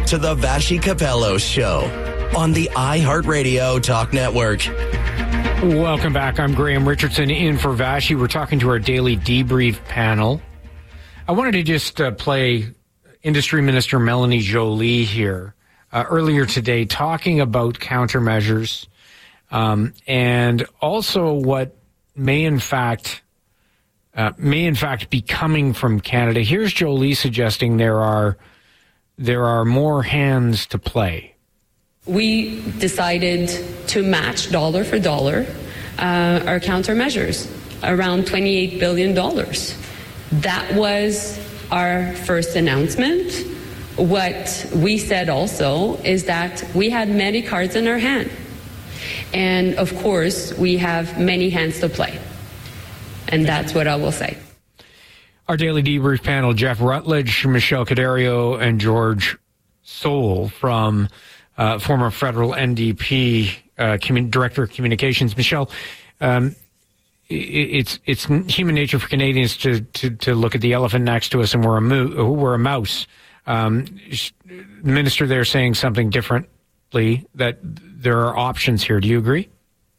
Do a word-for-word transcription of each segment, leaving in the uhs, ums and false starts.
to the Vassy Capello Show on the iHeartRadio Talk Network. Welcome back. I'm Graham Richardson in for Vassy. We're talking to our daily debrief panel. I wanted to just uh, play Industry Minister Melanie Joly here uh, earlier today talking about countermeasures um, and also what may in fact uh, may in fact be coming from Canada. Here's Joly suggesting there are there are more hands to play. We decided to match dollar for dollar uh, our countermeasures, around twenty-eight billion dollars. That was our first announcement. What we said also is that we had many cards in our hand. And of course, we have many hands to play. And that's what I will say. Our daily debrief panel, Jeff Rutledge, Michelle Cadario, and George Soule from Uh, former federal N D P uh, commun- director of communications. Michelle, um, it, it's it's human nature for Canadians to, to, to look at the elephant next to us and we're a, mo- we're a mouse. Um, the minister there saying something differently, that there are options here. Do you agree?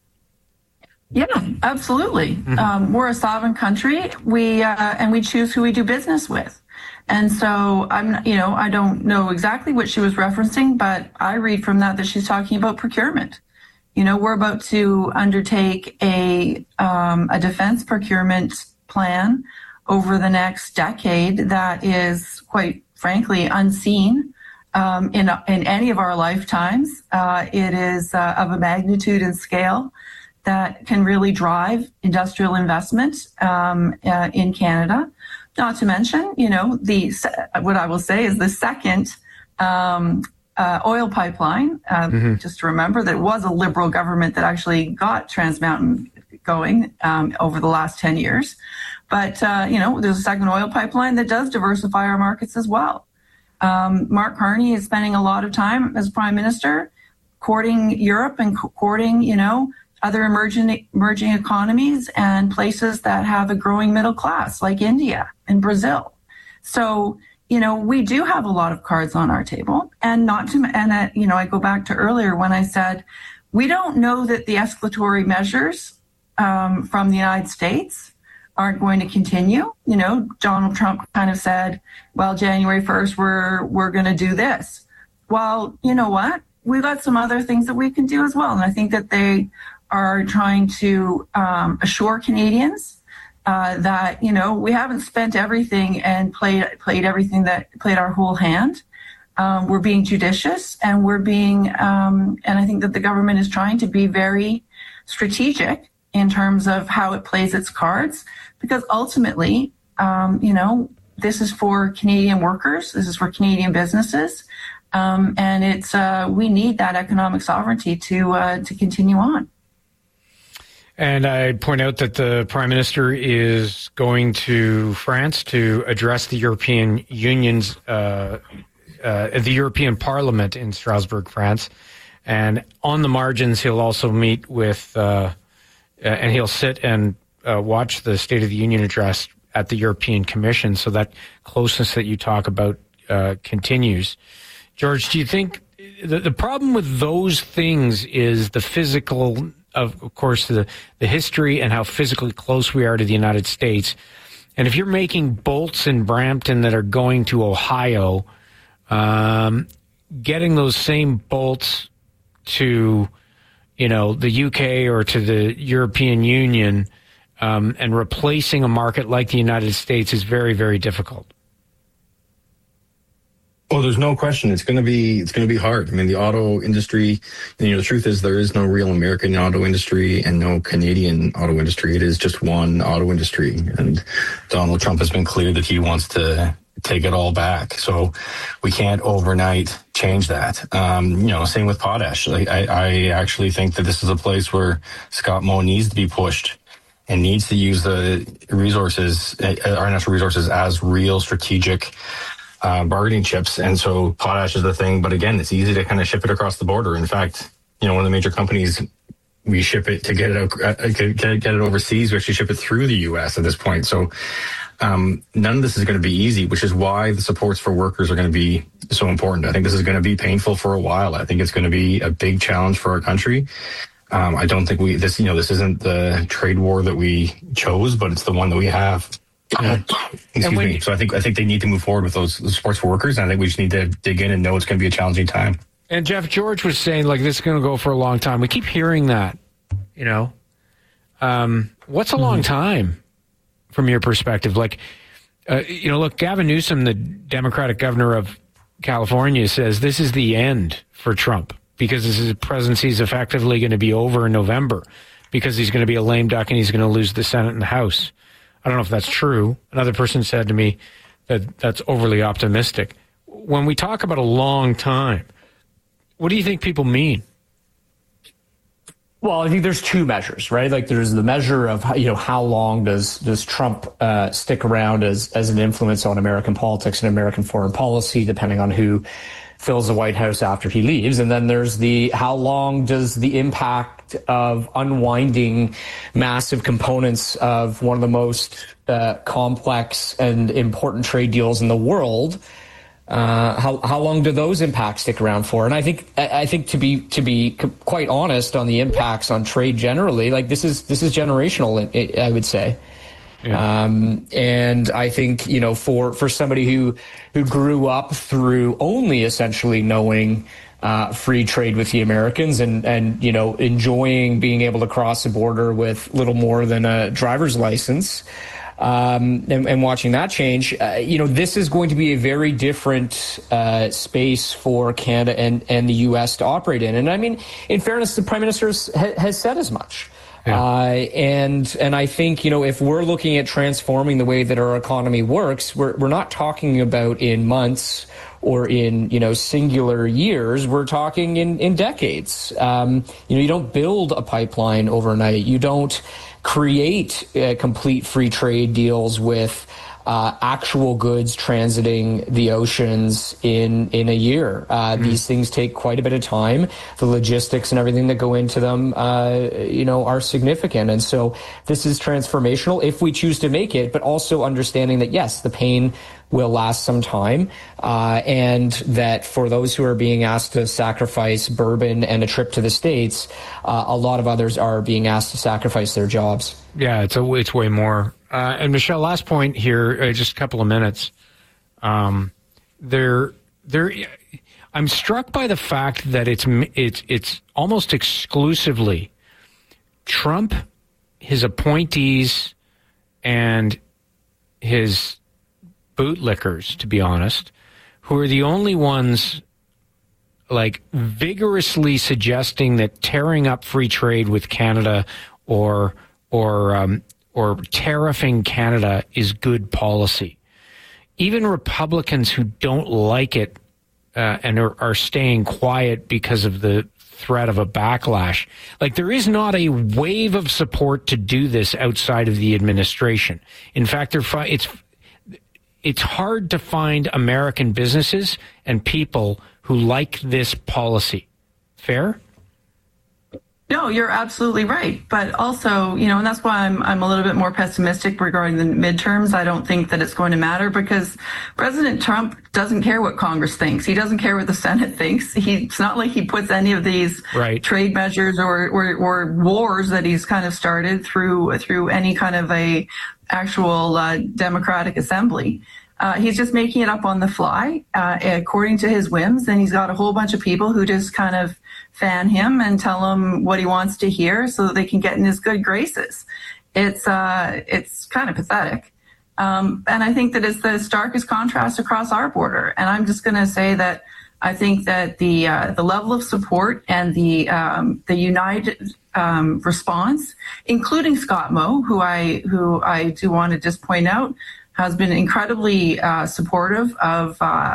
Yeah, absolutely. Mm-hmm. Um, we're a sovereign country. We uh, and we choose who we do business with. And so I'm, you know, I don't know exactly what she was referencing, but I read from that that she's talking about procurement. You know, we're about to undertake a um, a defense procurement plan over the next decade that is, quite frankly, unseen um, in in any of our lifetimes. Uh, it is uh, of a magnitude and scale that can really drive industrial investment um, uh, in Canada. Not to mention, you know, the what I will say is the second um, uh, oil pipeline. Uh, mm-hmm. Just to remember that it was a Liberal government that actually got Trans Mountain going um, over the last ten years. But, uh, you know, there's a second oil pipeline that does diversify our markets as well. Um, Mark Carney is spending a lot of time as Prime Minister courting Europe and courting, you know, other emerging emerging economies and places that have a growing middle class, like India and Brazil. So, you know, we do have a lot of cards on our table. And not to, and uh, you know, I go back to earlier when I said, we don't know that the escalatory measures um, from the United States aren't going to continue. You know, Donald Trump kind of said, well, January first, we're, we're going to do this. Well, you know what? We've got some other things that we can do as well. And I think that they are trying to um, assure Canadians uh, that, you know, we haven't spent everything and played played everything that played our whole hand. Um, we're being judicious and we're being, um, and I think that the government is trying to be very strategic in terms of how it plays its cards, because ultimately, um, you know, this is for Canadian workers, this is for Canadian businesses, um, and it's uh, we need that economic sovereignty to uh, to continue on. And I'd point out that the Prime Minister is going to France to address the European Union's, uh, uh, the European Parliament in Strasbourg, France. And on the margins, he'll also meet with, uh, and he'll sit and uh, watch the State of the Union address at the European Commission. So that closeness that you talk about uh, continues. George, do you think the, the problem with those things is the physical Of, of course, the, the history and how physically close we are to the United States. And if you're making bolts in Brampton that are going to Ohio, um, getting those same bolts to, you know, the U K or to the European Union um, and replacing a market like the United States is very, very difficult. Well, there's no question. It's going to be it's going to be hard. I mean, the auto industry, you know, the truth is there is no real American auto industry and no Canadian auto industry. It is just one auto industry. And Donald Trump has been clear that he wants to take it all back. So we can't overnight change that. Um, you know, same with potash. Like, I, I actually think that this is a place where Scott Moe needs to be pushed and needs to use the resources, our natural resources, as real strategic Uh, bargaining chips. And so potash is the thing. But again, it's easy to kind of ship it across the border. In fact, you know, one of the major companies, we ship it to get it out, uh, get, get it overseas. We actually ship it through the U S at this point. So Um, none of this is going to be easy, which is why the supports for workers are going to be so important. I think this is going to be painful for a while. I think it's going to be a big challenge for our country. Um, I don't think we this you know this isn't the trade war that we chose, but it's the one that we have. Uh, excuse me. You, so I think I think they need to move forward with those, those supports for workers, and I think we just need to dig in and know it's going to be a challenging time. And Jeff, George was saying like this is going to go for a long time. We keep hearing that. You know, um, what's a long time from your perspective? Like, uh, you know, look, Gavin Newsom, the Democratic governor of California, says this is the end for Trump because his presidency is effectively going to be over in November because he's going to be a lame duck and he's going to lose the Senate and the House. I don't know if that's true. Another person said to me that that's overly optimistic. When we talk about a long time, what do you think people mean? Well, I think there's two measures, right? Like there's the measure of, you know, how long does does Trump uh, stick around as as an influence on American politics and American foreign policy, depending on who fills the White House after he leaves. And then there's the how long does the impact of unwinding massive components of one of the most uh, complex and important trade deals in the world. Uh, how how long do those impacts stick around for? And I think I think to be to be quite honest on the impacts on trade generally, like this is this is generational, I would say. Yeah. Um, and I think, you know, for for somebody who who grew up through only essentially knowing uh, free trade with the Americans and and you know enjoying being able to cross the border with little more than a driver's license. Um, and, and watching that change, uh, you know, this is going to be a very different uh, space for Canada and, and the U S to operate in. And I mean, in fairness, the Prime Minister ha- has said as much. Yeah. Uh, and and I think, you know, if we're looking at transforming the way that our economy works, we're we're not talking about in months or in, you know, singular years. We're talking in, in decades. Um, you know, you don't build a pipeline overnight. You don't create uh, complete free trade deals with uh, actual goods transiting the oceans in in a year. Uh, mm. These things take quite a bit of time. The logistics and everything that go into them, uh, you know, are significant. And so this is transformational if we choose to make it, but also understanding that, yes, the pain will last some time, uh, and that for those who are being asked to sacrifice bourbon and a trip to the States, uh, a lot of others are being asked to sacrifice their jobs. Yeah, it's a, it's way more. Uh, and Michelle, last point here, uh, just a couple of minutes. Um, there, there, I'm struck by the fact that it's it's it's almost exclusively Trump, his appointees, and his bootlickers, to be honest, who are the only ones like vigorously suggesting that tearing up free trade with Canada or or um, or tariffing Canada is good policy. Even Republicans who don't like it uh, and are, are staying quiet because of the threat of a backlash. Like, there is not a wave of support to do this outside of the administration. In fact, they're fi- it's it's hard to find American businesses and people who like this policy. Fair? No, you're absolutely right. But also, you know, and that's why I'm I'm a little bit more pessimistic regarding the midterms. I don't think that it's going to matter because President Trump doesn't care what Congress thinks. He doesn't care what the Senate thinks. He, it's not like he puts any of these right. trade measures or, or or wars that he's kind of started through through any kind of a actual uh, democratic assembly. Uh, he's just making it up on the fly, uh, according to his whims. And he's got a whole bunch of people who just kind of fan him and tell him what he wants to hear so that they can get in his good graces. It's uh, it's kind of pathetic. Um, and I think that it's the starkest contrast across our border. And I'm just going to say that I think that the uh, the level of support and the um, the united um, response, including Scott Moe, who I who I do want to just point out, has been incredibly uh, supportive of uh,